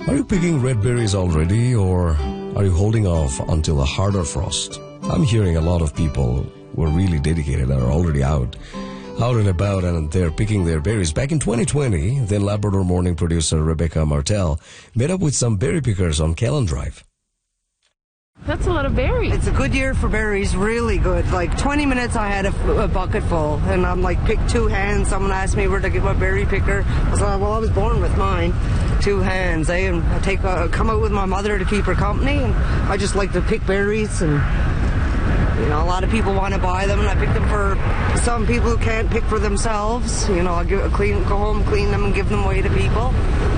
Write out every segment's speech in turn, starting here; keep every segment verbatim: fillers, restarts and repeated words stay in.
Are you picking red berries already, or are you holding off until a harder frost? I'm hearing a lot of people who are really dedicated are already out, out and about, and they're picking their berries. Back in twenty twenty, then Labrador Morning producer Rebecca Martel met up with some berry pickers on Kellen Drive. That's a lot of berries. It's a good year for berries, really good. Like twenty minutes I had a, a bucket full, and I'm like, pick two hands. Someone asked me where to get my berry picker. I was like, well, I was born with mine. Two hands, eh? And I take a, come out with my mother to keep her company, and I just like to pick berries, and you know, a lot of people want to buy them, and I pick them for some people who can't pick for themselves. You know, I give, clean, go home, clean them, and give them away to people.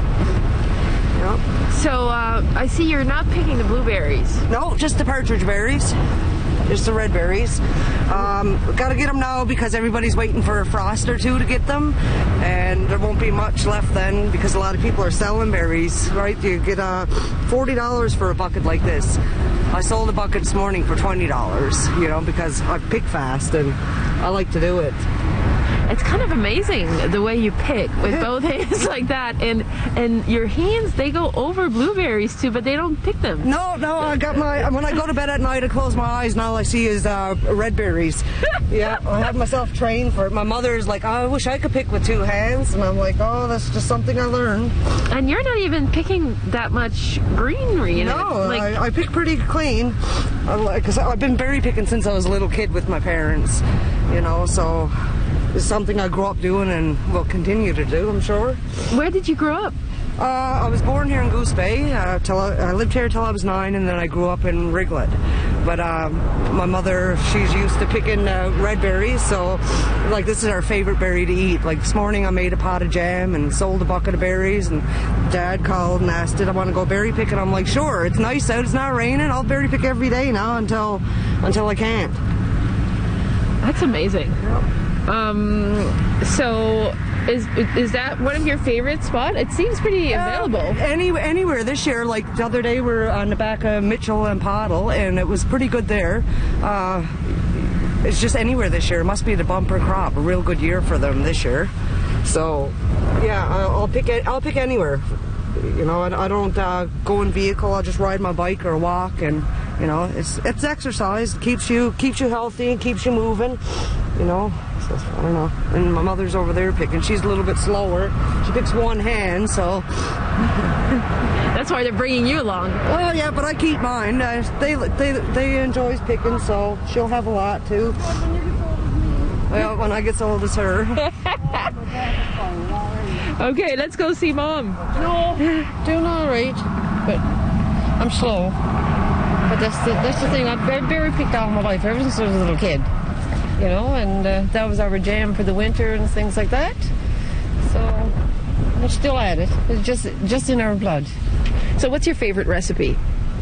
Yep. So uh, I see you're not picking the blueberries. No, just the partridge berries. Just the red berries. Um, got to get them now because everybody's waiting for a frost or two to get them, and there won't be much left then because a lot of people are selling berries. Right? You get uh, forty dollars for a bucket like this. I sold a bucket this morning for twenty dollars. You know, because I pick fast and I like to do it. It's kind of amazing the way you pick with both hands like that, and and your hands, they go over blueberries too, but they don't pick them. No, no, I got my, when I go to bed at night, I close my eyes and all I see is uh, red berries. Yeah, I have myself trained for it. My mother is like, oh, I wish I could pick with two hands, and I'm like, oh, that's just something I learned. And you're not even picking that much greenery in it. No, like, I, I pick pretty clean, because I've been berry picking since I was a little kid with my parents, you know, so it's something I grew up doing and will continue to do, I'm sure. Where did you grow up? Uh, I was born here in Goose Bay. Uh, till I, I lived here till I was nine, and then I grew up in Riglet. But um, my mother, she's used to picking uh, red berries, so like this is our favorite berry to eat. Like this morning I made a pot of jam and sold a bucket of berries, and Dad called and asked, did I want to go berry picking? I'm like, sure, it's nice out, it's not raining, I'll berry pick every day now until until I can't. That's amazing. Yep. Um, so is is that one of your favorite spots? It seems pretty available. Uh, any, anywhere this year, like the other day we were on the back of Mitchell and Pottle, and it was pretty good there. Uh, it's just anywhere this year. It must be the bumper crop, a real good year for them this year. So, yeah, I'll, I'll pick it. I'll pick anywhere. You know, I, I don't uh, go in vehicle. I'll just ride my bike or walk, and you know, it's it's exercise. It keeps you keeps you healthy and keeps you moving. You know. I don't know. And my mother's over there picking. She's a little bit slower. She picks one hand, so. That's why they're bringing you along. Well, yeah, but I keep mine. Uh, they they they enjoy picking, so she'll have a lot too. Well, when I get as old as her. Okay, let's go see Mom. No, doing all right, but I'm slow. But that's the that's the thing. I've berry picked all my life ever since I was a little kid. You know, and uh, that was our jam for the winter and things like that. So we're still at it. It's just just in our blood. So what's your favorite recipe?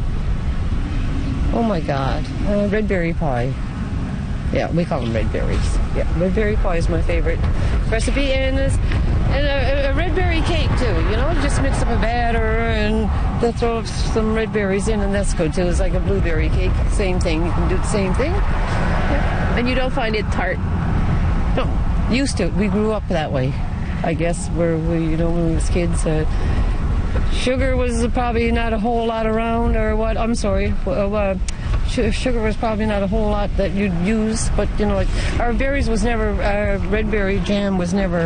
Oh my God, uh, red berry pie. Yeah, we call them red berries. Yeah, red berry pie is my favorite recipe, and it's, and a, a red berry cake too. You know, just mix up a batter and they'll throw some red berries in, and that's good too. It's like a blueberry cake. Same thing. You can do the same thing. Yeah. And you don't find it tart? No, used to. We grew up that way, I guess, where we, you know, when we was kids. Uh, sugar was probably not a whole lot around, or what? I'm sorry. Uh, sugar was probably not a whole lot that you'd use, but, you know, like, our berries was never, our red berry jam was never